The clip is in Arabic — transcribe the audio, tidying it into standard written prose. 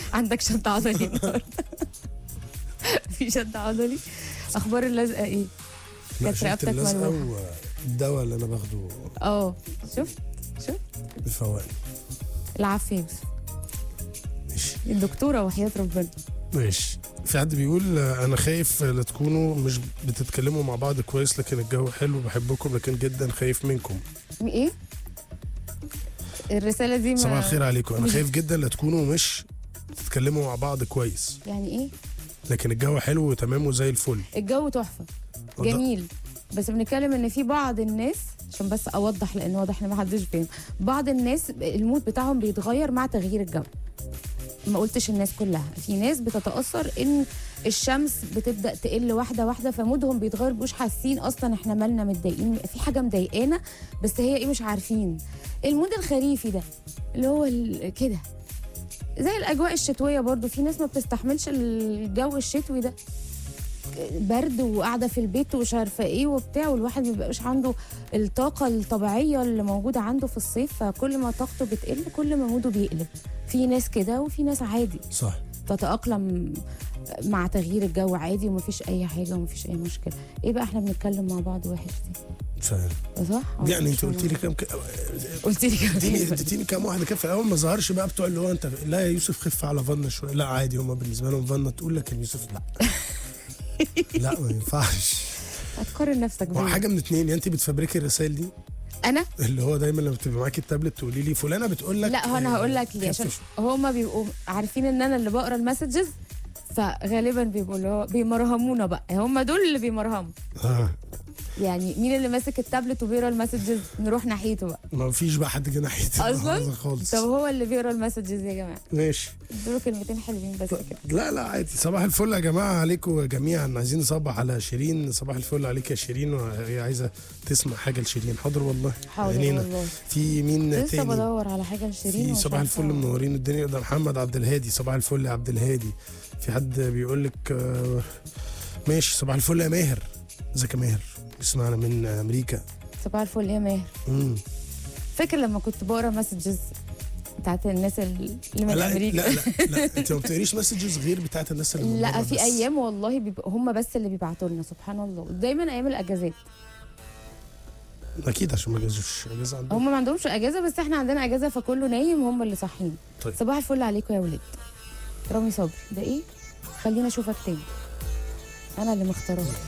عندك شد عضلي النهارده؟ في شد عضلي. اخبار اللزقه ايه؟ لا، كانت شفت رقبتك اللزقه ملوحه. والدواء اللي انا باخده شفت بفوائد. العافيه. ماشي الدكتوره وحياه ربنا. ماشي. في حد بيقول انا خايف لا تكونوا مش بتتكلموا مع بعض كويس، لكن الجو حلو، بحبكم لكن جدا خايف منكم. ايه الرساله دي؟ صباح الخير عليكم، انا خايف جدا لا تكونوا مش بتتكلموا مع بعض كويس، يعني ايه؟ لكن الجو حلو وتمام وزي الفل. الجو تحفه جميل، بس بنتكلم ان في بعض الناس، عشان بس اوضح لان واضح ان ما حدش فاهم، بعض الناس المود بتاعهم بيتغير مع تغيير الجو. ما قلتش الناس كلها، في ناس بتتاثر ان الشمس بتبدا تقل واحده واحده فمودهم بيتغير، مش حاسين اصلا احنا مالنا متضايقين، في حاجه مضايقانا بس هي ايه مش عارفين. المود الخريفي ده اللي هو كده زي الاجواء الشتويه، برضو في ناس ما بتستحملش الجو الشتوي ده، برد وقاعده في البيت ومش عارفه ايه وبتاع، والواحد ما بيبقاش عنده الطاقه الطبيعيه اللي موجوده عنده في الصيف، فكل ما طاقته بتقل كل ما موده بيقلب. في ناس كده وفي ناس عادي صح تتاقلم مع تغيير الجو عادي ومفيش اي حاجه ومفيش اي مشكله. ايه بقى احنا بنتكلم مع بعض وحش دي؟ فاهم. صح يعني انت قلت لي كام قلت لي كام اديتيني كام واحده كده في الاول، ما ظهرش بقى بتوع اللي هو انت لا يا يوسف خف على فنا شويه، لا عادي هم بالنسبه لهم فنا تقول لك يوسف لا. لا ما ينفعش. هتقارن نفسك بيه. حاجه من اتنين، يا انت بتفبركي الرسائل دي انا اللي هو دايما لما بتبقى معاكي التابلت تقولي لي فلانه بتقول لك. لا هو انا هقول لك ليه، عشان هما بيبقوا عارفين ان انا اللي بقرا المسجز، فغالبا بيبقوا اللي هو بيمرهمونا بقى، هما دول اللي بيمرهموا. يعني مين اللي ماسك التابلت وبيقرا المسجز؟ نروح ناحيته بقى. ما فيش بقى حد جه ناحيتي اصلا خالص. طب هو اللي بيقرا المسجز يا جماعه. ماشي ادوا كلمتين حلوين بس كده. لا عادي. صباح الفل يا جماعه عليكم جميعا، عايزين نصبح على شيرين. صباح الفل عليك يا شيرين، وهي عايزه تسمع حاجه لشيرين. حاضر والله. حاضر والله. في مين لسه تاني؟ بدور على حاجه لشيرين. في صباح الفل منورين الدنيا. ده محمد عبد الهادي. صباح الفل يا عبد الهادي. في حد بيقول لك ماشي. صباح الفل يا ماهر. ازيك يا ماهر؟ اسمعنا من امريكا. صباح الفل يا ماهر. فاكر لما كنت بقرا مسجز بتاعت الناس اللي من امريكا؟ لا انت ما بتقريش مسجز غير بتاعت الناس اللي من لا في ايام والله بيبقى هم بس اللي بيبعتوا لنا، سبحان الله، دايما ايام الاجازات. اكيد عشان ما جازوش اجازه عندهم. هم ما عندهمش اجازه بس احنا عندنا اجازه، فكله نايم هم اللي صاحيين. طيب. صباح الفل عليكم يا ولاد. رامي صبري ده ايه؟ خلينا اشوفك تاني، انا اللي مختاره.